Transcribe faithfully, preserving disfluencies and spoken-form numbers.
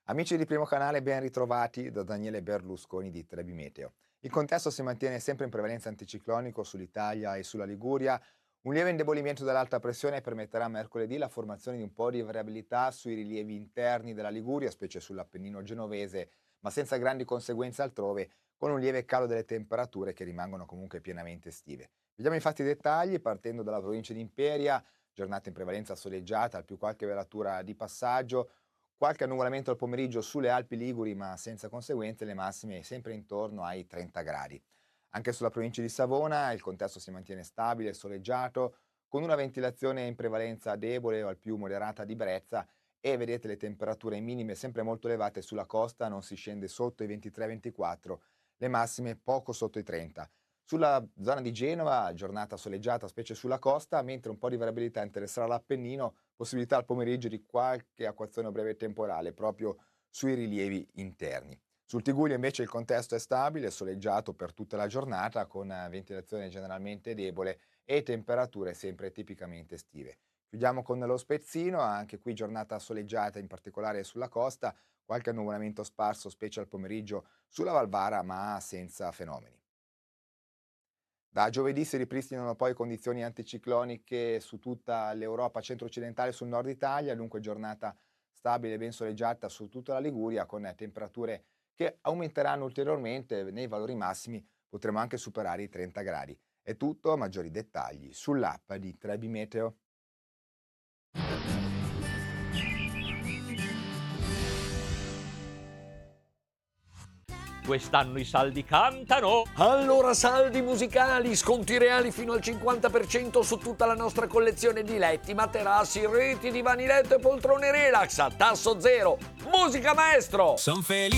Amici di Primo Canale, ben ritrovati da Daniele Berlusconi di Trebi Meteo. Il contesto si mantiene sempre in prevalenza anticiclonico sull'Italia e sulla Liguria. Un lieve indebolimento dell'alta pressione permetterà mercoledì la formazione di un po' di variabilità sui rilievi interni della Liguria, specie sull'Appennino genovese, ma senza grandi conseguenze altrove, con un lieve calo delle temperature che rimangono comunque pienamente estive. Vediamo infatti i dettagli, partendo dalla provincia di Imperia, giornata in prevalenza soleggiata, al più qualche velatura di passaggio. Qualche annuvolamento al pomeriggio sulle Alpi Liguri, ma senza conseguenze, le massime sempre intorno ai trenta gradi. Anche sulla provincia di Savona il contesto si mantiene stabile e soleggiato, con una ventilazione in prevalenza debole o al più moderata di brezza e vedete le temperature minime sempre molto elevate sulla costa, non si scende sotto i ventitré ventiquattro, le massime poco sotto i trenta. Sulla zona di Genova, giornata soleggiata, specie sulla costa, mentre un po' di variabilità interesserà l'Appennino, possibilità al pomeriggio di qualche acquazzone a breve temporale proprio sui rilievi interni. Sul Tiguglio invece il contesto è stabile, soleggiato per tutta la giornata, con eh, ventilazione generalmente debole e temperature sempre tipicamente estive. Chiudiamo con lo Spezzino, anche qui giornata soleggiata, in particolare sulla costa, qualche annuvolamento sparso, specie al pomeriggio sulla Valvara, ma senza fenomeni. Da giovedì si ripristinano poi condizioni anticicloniche su tutta l'Europa centro-occidentale e sul nord Italia, dunque giornata stabile e ben soleggiata su tutta la Liguria, con temperature che aumenteranno ulteriormente. Nei valori massimi potremo anche superare i trenta gradi. È tutto, maggiori dettagli sull'app di Trebi Meteo. Quest'anno i saldi cantano. Allora, saldi musicali, sconti reali fino al cinquanta per cento su tutta la nostra collezione di letti, materassi, reti, divani letto e poltrone relax a tasso zero. Musica maestro! Son felice.